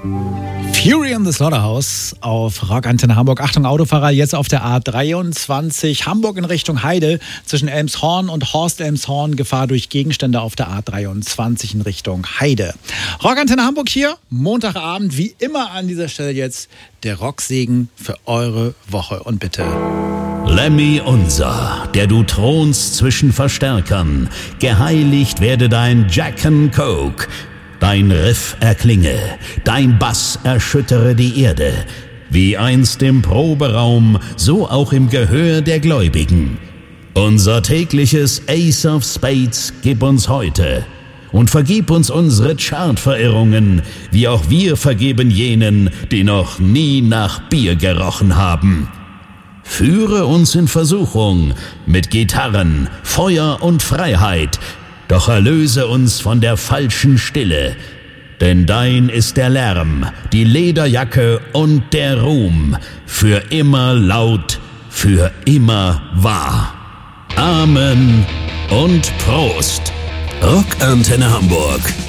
Fury in the Slaughterhouse auf Rockantenne Hamburg. Achtung, Autofahrer, jetzt auf der A23 Hamburg in Richtung Heide zwischen Elmshorn und Horst Elmshorn. Gefahr durch Gegenstände auf der A23 in Richtung Heide. Rockantenne Hamburg hier, Montagabend, wie immer an dieser Stelle jetzt der Rocksegen für eure Woche. Und bitte... Lemmy unser, der du thronst zwischen Verstärkern, geheiligt werde dein Jack and Coke. Dein Riff erklinge, dein Bass erschüttere die Erde. Wie einst im Proberaum, so auch im Gehör der Gläubigen. Unser tägliches Ace of Spades gib uns heute. Und vergib uns unsere Chartverirrungen, wie auch wir vergeben jenen, die noch nie nach Bier gerochen haben. Führe uns in Versuchung mit Gitarren, Feuer und Freiheit, doch erlöse uns von der falschen Stille. Denn dein ist der Lärm, die Lederjacke und der Ruhm, für immer laut, für immer wahr. Amen und Prost. Rockantenne Hamburg.